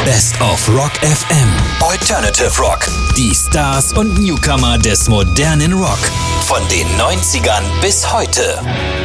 Best of Rock FM. Alternative Rock. Die Stars und Newcomer des modernen Rock. Von den 90ern bis heute.